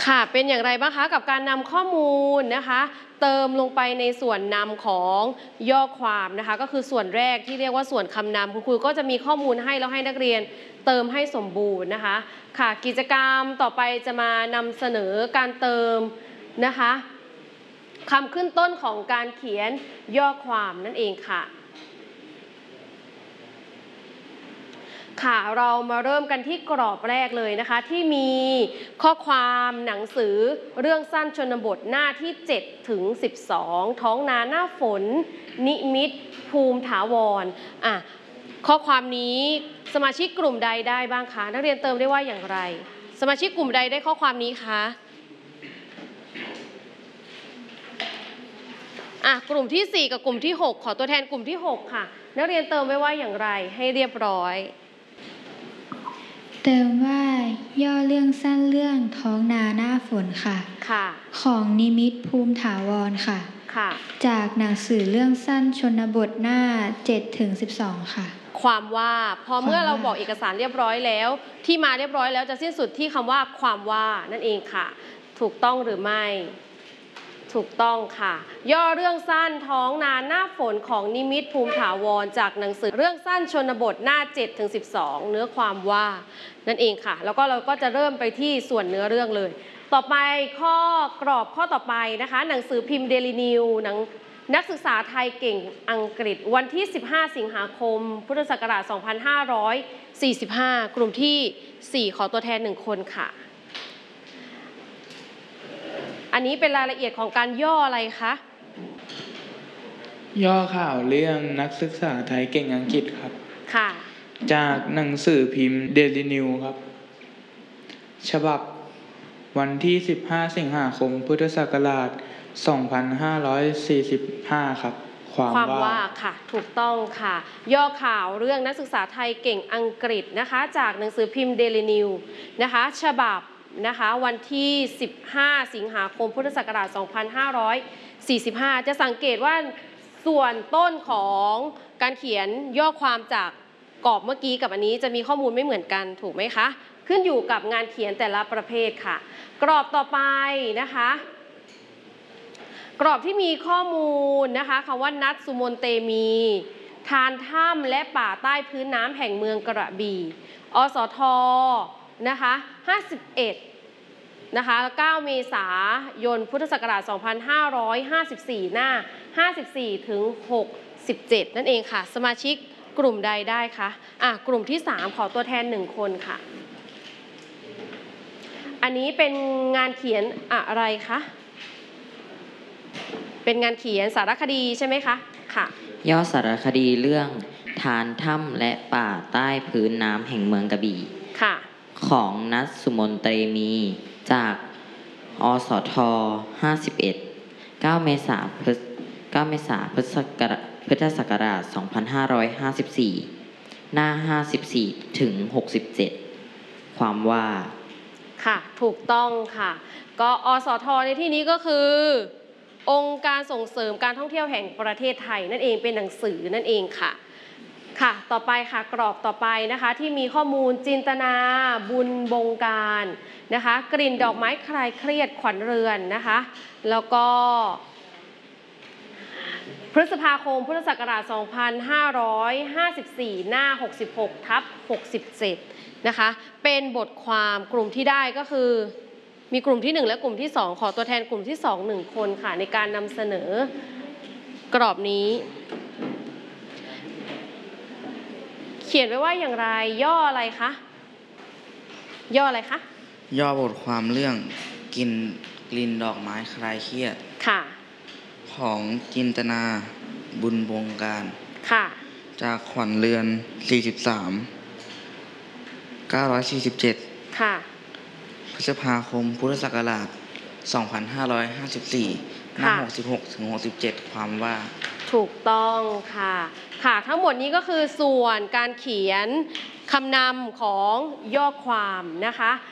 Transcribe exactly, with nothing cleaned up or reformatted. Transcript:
ค่ะเป็นอย่างไรบ้างคะกับการนำข้อมูลนะคะเติมลงไปในส่วนนำของย่อความนะคะก็คือส่วนแรกที่เรียกว่าส่วนคำนำคุณครูก็จะมีข้อมูลให้แล้วให้นักเรียนเติมให้สมบูรณ์นะคะค่ะกิจกรรมต่อไปจะมานำเสนอการเติมนะคะคำขึ้นต้นของการเขียนย่อความนั่นเองค่ะค่ะเรามาเริ่มกันที่กรอบแรกเลยนะคะที่มีข้อความหนังสือเรื่องสั้นชนบทหน้าที่เจ็ดถึงสิบสองท้องนาหน้าฝนนิมิตภูมิถาวรอ่ะข้อความนี้สมาชิกกลุ่มใดได้บ้างคะนักเรียนเติมได้ว่าอย่างไรสมาชิกกลุ่มใดได้ข้อความนี้คะอ่ะกลุ่มที่สี่กับกลุ่มที่หกขอตัวแทนกลุ่มที่หกค่ะนักเรียนเติมไว้ว่าอย่างไรให้เรียบร้อยเติมว่าย่อเรื่องสั้นเรื่องท้องนาหน้าฝนค่ะค่ะของนิมิตภูมิถาวรค่ะค่ะจากหนังสือเรื่องสั้นชนบทหน้าเจ็ดถึงสิบสองค่ะความว่าพอเมื่อเราบอกเอกสารเรียบร้อยแล้วที่มาเรียบร้อยแล้วจะสิ้นสุดที่คำว่าความว่านั่นเองค่ะถูกต้องหรือไม่ถูกต้องค่ะย่อเรื่องสั้นท้องนาหน้าฝนของนิมิตภูมิถาวรจากหนังสือเรื่องสั้นชนบทหน้าเจ็ดถึงสิบสองเนื้อความว่านั่นเองค่ะแล้วก็เราก็จะเริ่มไปที่ส่วนเนื้อเรื่องเลยต่อไปข้อกรอบข้อต่อไปนะคะหนังสือพิมพ์เดลินิวหนังนักศึกษาไทยเก่งอังกฤษวันที่สิบห้าสิงหาคมพุทธศักราชสองพันห้าร้อยสี่สิบห้ากลุ่มที่สี่ขอตัวแทนหนึ่งคนค่ะอันนี้เป็นรายละเอียดของการย่ออะไรคะย่อข่าวเรื่องนักศึกษาไทยเก่งอังกฤษครับค่ะจากหนังสือพิมพ์เดลินิวครับฉบับวันที่สิบห้าสิงหาคมพุทธศักราชสองพันห้าร้อยสี่สิบห้าครับความว่าความว่าค่ะถูกต้องค่ะย่อข่าวเรื่องนักศึกษาไทยเก่งอังกฤษนะคะจากหนังสือพิมพ์เดลินิวนะคะฉบับนะคะวันที่สิบห้าสิงหาคมพุทธศักราชสองพันห้าร้อยสี่สิบห้าจะสังเกตว่าส่วนต้นของการเขียนย่อความจากกรอบเมื่อกี้กับอันนี้จะมีข้อมูลไม่เหมือนกันถูกไหมคะขึ้นอยู่กับงานเขียนแต่ละประเภทค่ะกรอบต่อไปนะคะกรอบที่มีข้อมูลนะคะคำว่านัดสุมนเตมีทานถ้ำและป่าใต้พื้นน้ำแห่งเมืองกระบี่อสทนะคะห้าสิบเอ็ดนะคะเก้าเมษายนพุทธศักราชสองพันห้าร้อยห้าสิบสี่หน้าห้าสิบสี่ถึงหกสิบเจ็ดนั่นเองค่ะสมาชิกกลุ่มใดได้คะอ่ะกลุ่มที่สามขอตัวแทนหนึ่งคนค่ะอันนี้เป็นงานเขียนอะไรคะเป็นงานเขียนสารคดีใช่ไหมคะค่ะย่อสารคดีเรื่องทานถ้ำและป่าใต้พื้นน้ำแห่งเมืองกระบี่ค่ะของนัทสุมนเตมีจากอสทห้าสิบเอ็ด เก้าเมษายนเก้าเมษายนพุทธศักราชพุทธศักราชสองพันห้าร้อยห้าสิบสี่หน้าห้าสิบสี่ถึงหกสิบเจ็ดความว่าค่ะถูกต้องค่ะก็อสทในที่นี้ก็คือองค์การส่งเสริมการท่องเที่ยวแห่งประเทศไทยนั่นเองเป็นหนังสือนั่นเองค่ะค่ะต่อไปค่ะกรอบต่อไปนะคะที่มีข้อมูลจินตนาบุญบงการนะคะกลิ่นดอกไม้คลายเครียดขวัญเรือนนะคะแล้วก็พฤษภาคมพุทธศักราชสองพันห้าร้อยห้าสิบสี่หน้าหกสิบหกทับหกสิบเจ็ดนะคะเป็นบทความกลุ่มที่ได้ก็คือมีกลุ่มที่หนึ่งและกลุ่มที่สองขอตัวแทนกลุ่มที่สองหนึ่งคนค่ะในการนำเสนอกรอบนี้เขียนไว้ว่าอย่างไรย่ออะไรคะย่ออะไรคะย่อบทความเรื่องกินกลิ่นดอกไม้คลายเครียดค่ะของจินตนาบุญบงการค่ะจากขวัญเรือนสี่สิบสาม เก้าร้อยสี่สิบเจ็ดค่ะพฤษภาคมพุทธศักราชสองพันห้าร้อยห้าสิบสี่หน้าหกสิบหกถึงหกสิบเจ็ดความว่าถูกต้องค่ะค่ะทั้งหมดนี้ก็คือส่วนการเขียนคำนำของย่อความนะคะ